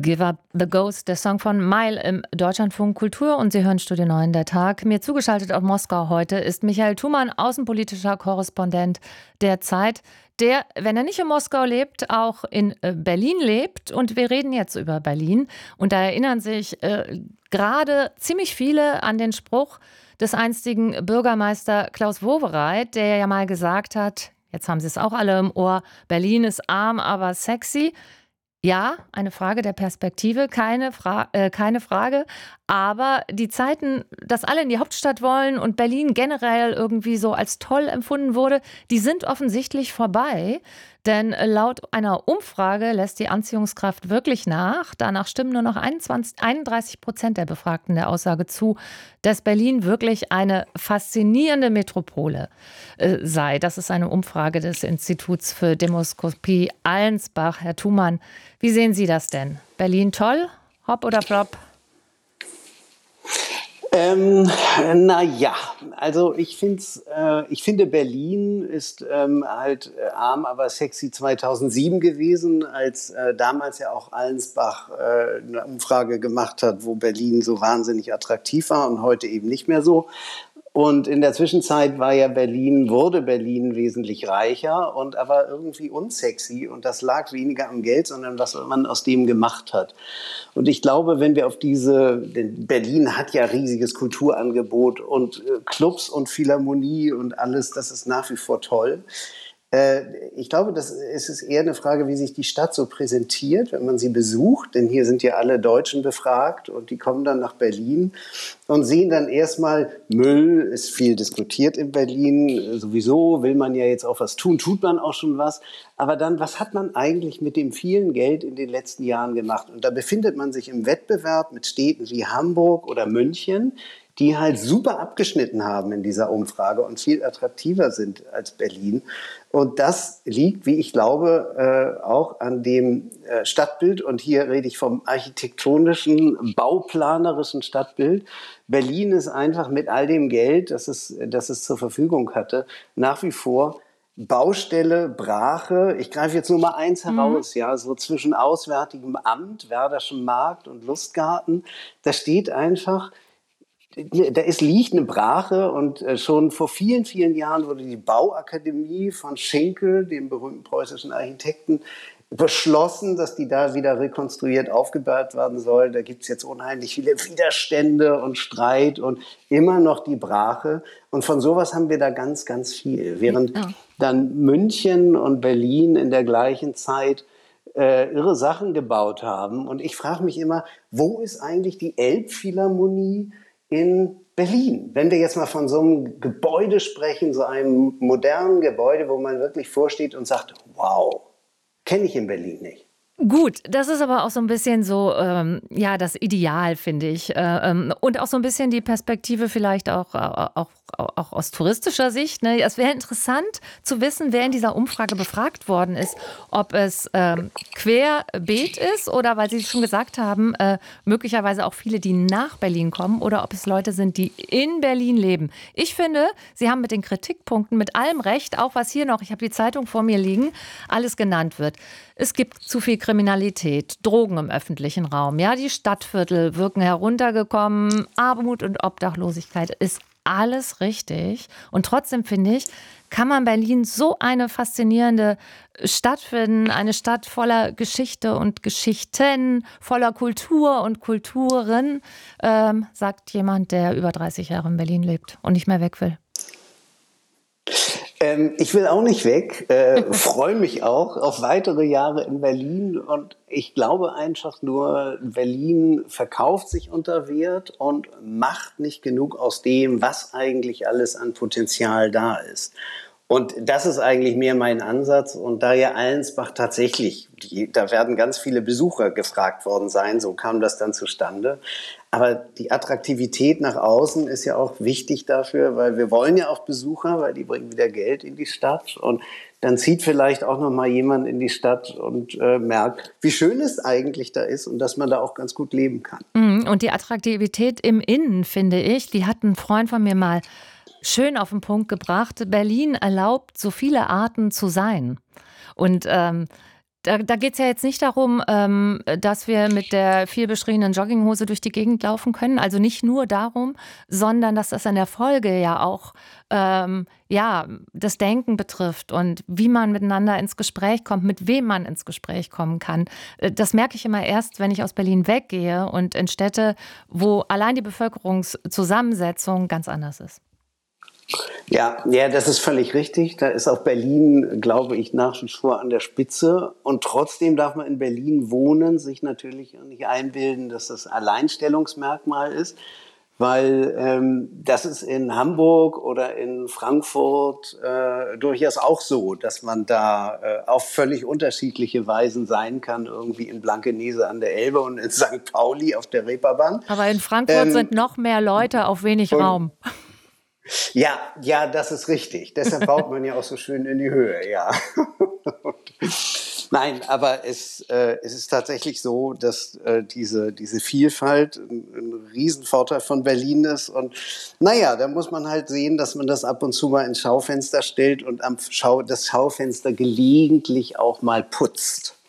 Give Up the Ghost, der Song von Meil im Deutschlandfunk Kultur, und Sie hören Studio 9, der Tag. Mir zugeschaltet aus Moskau heute ist Michael Thumann, außenpolitischer Korrespondent der Zeit, der, wenn er nicht in Moskau lebt, auch in Berlin lebt. Und wir reden jetzt über Berlin. Und da erinnern sich gerade ziemlich viele an den Spruch des einstigen Bürgermeister Klaus Wowereit, der ja mal gesagt hat, jetzt haben Sie es auch alle im Ohr, Berlin ist arm, aber sexy. Ja, eine Frage der Perspektive, keine Frage. Aber die Zeiten, dass alle in die Hauptstadt wollen und Berlin generell irgendwie so als toll empfunden wurde, die sind offensichtlich vorbei. Denn laut einer Umfrage lässt die Anziehungskraft wirklich nach. Danach stimmen nur noch 31% der Befragten der Aussage zu, dass Berlin wirklich eine faszinierende Metropole sei. Das ist eine Umfrage des Instituts für Demoskopie Allensbach. Herr Thumann, wie sehen Sie das denn? Berlin toll? Hop oder flop? Naja, also ich finde Berlin ist arm, aber sexy 2007 gewesen, als damals ja auch Allensbach eine Umfrage gemacht hat, wo Berlin so wahnsinnig attraktiv war und heute eben nicht mehr so. Und in der Zwischenzeit wurde Berlin wesentlich reicher und aber irgendwie unsexy. Und das lag weniger am Geld, sondern was man aus dem gemacht hat. Und ich glaube, wenn wir denn Berlin hat ja riesiges Kulturangebot und Clubs und Philharmonie und alles, das ist nach wie vor toll. Ich glaube, es ist eher eine Frage, wie sich die Stadt so präsentiert, wenn man sie besucht. Denn hier sind ja alle Deutschen befragt und die kommen dann nach Berlin und sehen dann erstmal, Müll ist viel diskutiert in Berlin. Sowieso will man ja jetzt auch was tun, tut man auch schon was. Aber dann, was hat man eigentlich mit dem vielen Geld in den letzten Jahren gemacht? Und da befindet man sich im Wettbewerb mit Städten wie Hamburg oder München, die halt super abgeschnitten haben in dieser Umfrage und viel attraktiver sind als Berlin. Und das liegt, wie ich glaube, auch an dem Stadtbild. Und hier rede ich vom architektonischen, bauplanerischen Stadtbild. Berlin ist einfach mit all dem Geld, das es zur Verfügung hatte, nach wie vor Baustelle, Brache. Ich greife jetzt nur mal eins heraus, ja, so zwischen Auswärtigem Amt, Werderschen Markt und Lustgarten. Da steht einfach, liegt eine Brache und schon vor vielen, vielen Jahren wurde die Bauakademie von Schinkel, dem berühmten preußischen Architekten, beschlossen, dass die da wieder rekonstruiert aufgebaut werden soll. Da gibt es jetzt unheimlich viele Widerstände und Streit und immer noch die Brache. Und von sowas haben wir da ganz, ganz viel. Während dann München und Berlin in der gleichen Zeit irre Sachen gebaut haben. Und ich frage mich immer, wo ist eigentlich die Elbphilharmonie in Berlin? Wenn wir jetzt mal von so einem Gebäude sprechen, so einem modernen Gebäude, wo man wirklich vorsteht und sagt, wow, kenne ich in Berlin nicht. Gut, das ist aber auch so ein bisschen so, das Ideal, finde ich. Und auch so ein bisschen die Perspektive vielleicht auch aus touristischer Sicht. Ne? Es wäre interessant zu wissen, wer in dieser Umfrage befragt worden ist. Ob es querbeet ist oder, weil Sie schon gesagt haben, möglicherweise auch viele, die nach Berlin kommen, oder ob es Leute sind, die in Berlin leben. Ich finde, Sie haben mit den Kritikpunkten mit allem recht, auch was hier noch, ich habe die Zeitung vor mir liegen, alles genannt wird. Es gibt zu viel Kriminalität, Drogen im öffentlichen Raum. Ja, die Stadtviertel wirken heruntergekommen. Armut und Obdachlosigkeit ist alles richtig. Und trotzdem finde ich, kann man Berlin so eine faszinierende Stadt finden. Eine Stadt voller Geschichte und Geschichten, voller Kultur und Kulturen, sagt jemand, der über 30 Jahre in Berlin lebt und nicht mehr weg will. Ich will auch nicht weg, freue mich auch auf weitere Jahre in Berlin und ich glaube einfach nur, Berlin verkauft sich unter Wert und macht nicht genug aus dem, was eigentlich alles an Potenzial da ist. Und das ist eigentlich mehr mein Ansatz. Und da ja Allensbach tatsächlich, da werden ganz viele Besucher gefragt worden sein, so kam das dann zustande. Aber die Attraktivität nach außen ist ja auch wichtig dafür, weil wir wollen ja auch Besucher, weil die bringen wieder Geld in die Stadt. Und dann zieht vielleicht auch noch mal jemand in die Stadt und merkt, wie schön es eigentlich da ist und dass man da auch ganz gut leben kann. Und die Attraktivität im Innen, finde ich, die hat ein Freund von mir mal schön auf den Punkt gebracht. Berlin erlaubt, so viele Arten zu sein. Und Da geht es ja jetzt nicht darum, dass wir mit der viel beschriebenen Jogginghose durch die Gegend laufen können. Also nicht nur darum, sondern dass das in der Folge ja auch das Denken betrifft und wie man miteinander ins Gespräch kommt, mit wem man ins Gespräch kommen kann. Das merke ich immer erst, wenn ich aus Berlin weggehe und in Städte, wo allein die Bevölkerungszusammensetzung ganz anders ist. Ja, das ist völlig richtig. Da ist auch Berlin, glaube ich, nach wie vor an der Spitze. Und trotzdem darf man in Berlin wohnen, sich natürlich nicht einbilden, dass das Alleinstellungsmerkmal ist. Weil das ist in Hamburg oder in Frankfurt durchaus auch so, dass man da auf völlig unterschiedliche Weisen sein kann, irgendwie in Blankenese an der Elbe und in St. Pauli auf der Reeperbahn. Aber in Frankfurt sind noch mehr Leute auf wenig Raum. Ja, das ist richtig. Deshalb baut man ja auch so schön in die Höhe, ja. Nein, aber es ist tatsächlich so, dass diese Vielfalt ein Riesenvorteil von Berlin ist. Und naja, da muss man halt sehen, dass man das ab und zu mal ins Schaufenster stellt und das Schaufenster gelegentlich auch mal putzt.